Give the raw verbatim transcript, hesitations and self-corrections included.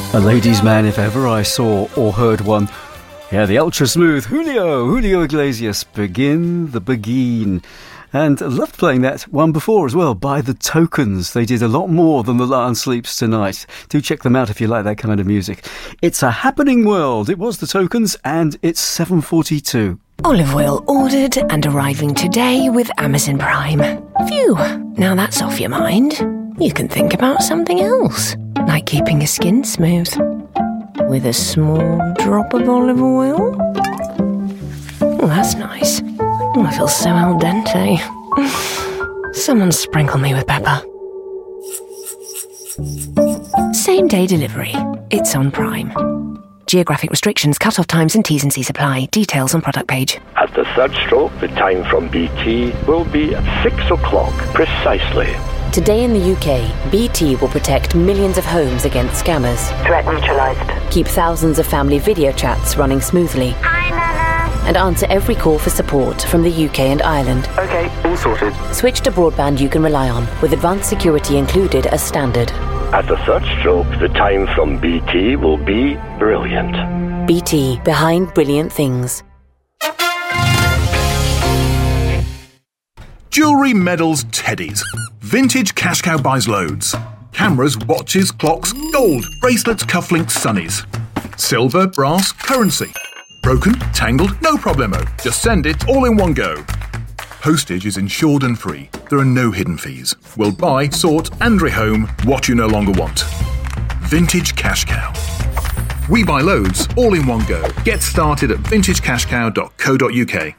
A ladies' man if ever I saw or heard one. Yeah, the ultra-smooth Julio, Julio Iglesias, Begin the Begin. And I loved playing that one before as well, by The Tokens. They did a lot more than The Lion Sleeps Tonight. Do check them out if you like that kind of music. It's a happening world. It was The Tokens, and it's seven forty-two. Olive oil ordered and arriving today with Amazon Prime. Phew, now that's off your mind. You can think about something else, like keeping your skin smooth. With a small drop of olive oil. Oh, that's nice. Oh, I feel so al dente. Someone sprinkle me with pepper. Same day delivery. It's on Prime. Geographic restrictions, cut-off times and T's and C's apply. Details on product page. At the third stroke, the time from B T will be at six o'clock precisely. Today in the U K, B T will protect millions of homes against scammers. Threat neutralised. Keep thousands of family video chats running smoothly. Hi, Nana. And answer every call for support from the U K and Ireland. Okay, all sorted. Switch to broadband you can rely on, with advanced security included as standard. At the third stroke, the time from B T will be brilliant. B T, behind brilliant things. Jewellery, medals, teddies. Vintage Cash Cow buys loads. Cameras, watches, clocks, gold, bracelets, cufflinks, sunnies. Silver, brass, currency. Broken, tangled, no problemo. Just send it all in one go. Postage is insured and free. There are no hidden fees. We'll buy, sort and rehome what you no longer want. Vintage Cash Cow. We buy loads all in one go. Get started at vintage cash cow dot co dot uk.